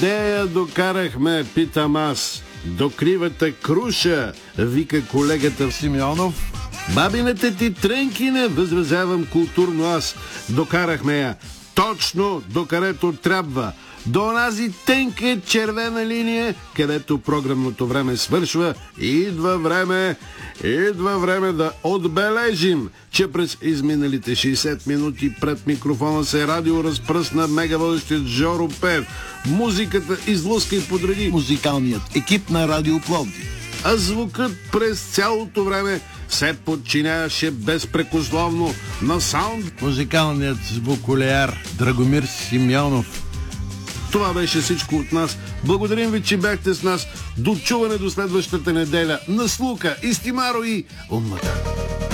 Къде я докарахме, питам аз. До кривата круша, вика колегата Симеонов. Бабината ти трънкина, възразявам културно аз. Докарахме я точно до където трябва. До онази тънка червена линия, където програмното време свършва и идва време да отбележим, че през изминалите 60 минути пред микрофона се радио разпръсна мегаводещият Жоро Пев. Музиката излъска и подреди Музикалният екип на Радио Пловдив. а звукът през цялото време се подчиняваше безпрекословно на саунд. Музикалният звуколяр Драгомир Симеонов. Това беше всичко от нас. Благодарим ви, че бяхте с нас. До чуване до следващата неделя. На слука, Истимаро и Умата.